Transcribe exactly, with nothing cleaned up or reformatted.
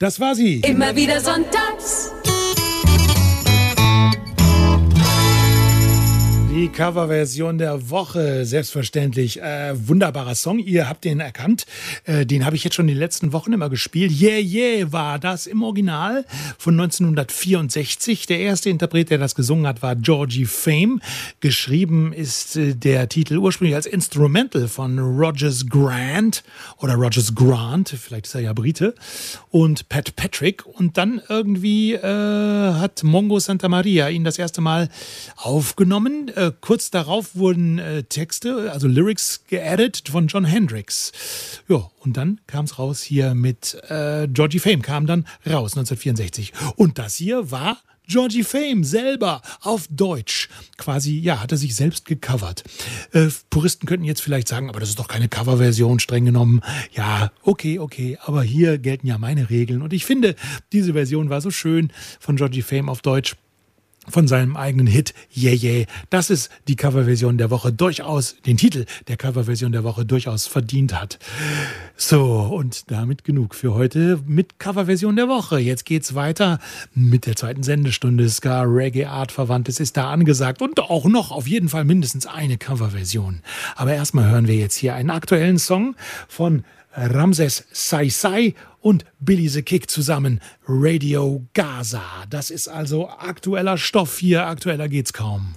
Das war sie. Immer wieder sonntags. Die Coverversion der Woche, selbstverständlich. Äh, wunderbarer Song, ihr habt den erkannt. Äh, den habe ich jetzt schon in den letzten Wochen immer gespielt. Yeah, yeah war das im Original von neunzehnhundertvierundsechzig. Der erste Interpret, der das gesungen hat, war Georgie Fame. Geschrieben ist äh, der Titel ursprünglich als Instrumental von Rogers Grant oder Rogers Grant, vielleicht ist er ja Brite, und Pat Patrick. Und dann irgendwie äh, hat Mongo Santa Maria ihn das erste Mal aufgenommen. Äh, kurz darauf wurden äh, Texte, also Lyrics geaddet von John Hendricks. Ja, und dann kam es raus hier mit äh, Georgie Fame, kam dann raus neunzehnhundertvierundsechzig. Und das hier war Georgie Fame selber auf Deutsch. Quasi, ja, hat er sich selbst gecovert. Äh, Puristen könnten jetzt vielleicht sagen, aber das ist doch keine Coverversion, streng genommen. Ja, okay, okay, aber hier gelten ja meine Regeln. Und ich finde, diese Version war so schön von Georgie Fame auf Deutsch. Von seinem eigenen Hit Yeah Yeah. Das ist die Coverversion der Woche durchaus, den Titel der Coverversion der Woche durchaus verdient hat. So, und damit genug für heute mit Coverversion der Woche. Jetzt geht's weiter mit der zweiten Sendestunde. Ska, Reggae, Artverwandtes ist da angesagt und auch noch auf jeden Fall mindestens eine Coverversion. Aber erstmal hören wir jetzt hier einen aktuellen Song von Ramses Sai Sai und Billy the Kick zusammen, Radio Gaza. Das ist also aktueller Stoff hier, aktueller geht's kaum.